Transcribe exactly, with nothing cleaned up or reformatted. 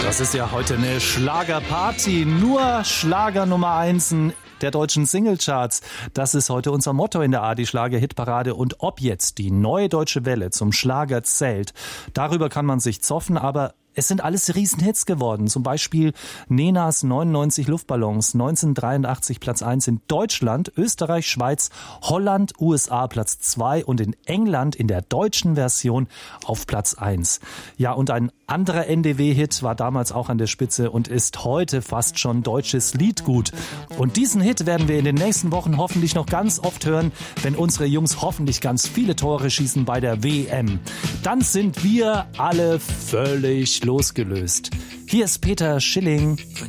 Das ist ja heute eine Schlagerparty. Nur Schlager Nummer eins der deutschen Singlecharts. Das ist heute unser Motto in der A R D-Schlager-Hitparade. Und ob jetzt die neue Deutsche Welle zum Schlager zählt, darüber kann man sich zoffen, aber es sind alles Riesenhits geworden. Zum Beispiel Nenas neunundneunzig Luftballons, neunzehnhundertdreiundachtzig Platz eins in Deutschland, Österreich, Schweiz, Holland, U S A Platz zwei und in England in der deutschen Version auf Platz eins. Ja, und ein anderer N D W-Hit war damals auch an der Spitze und ist heute fast schon deutsches Liedgut. Und diesen Hit werden wir in den nächsten Wochen hoffentlich noch ganz oft hören, wenn unsere Jungs hoffentlich ganz viele Tore schießen bei der W M. Dann sind wir alle völlig losgelöst. Hier ist Peter Schilling.